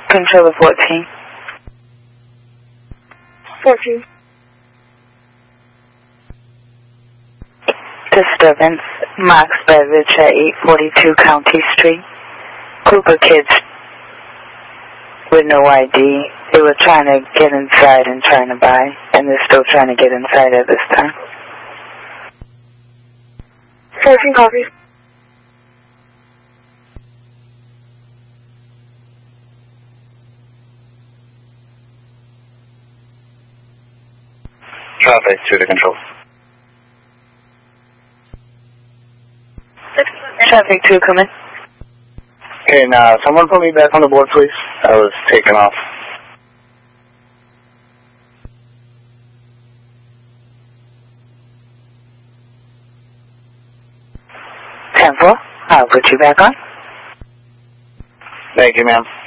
Control of 14. 14. Disturbance, Max Beverage at 842 County Street. Group of kids with no ID. They were trying to get inside and trying to buy, and they're still trying to get inside at this time. 14 copy. Traffic to the control. Traffic 2, come in. Can someone put me back on the board, please? I was taken off. 10-4, I'll put you back on. Thank you, ma'am.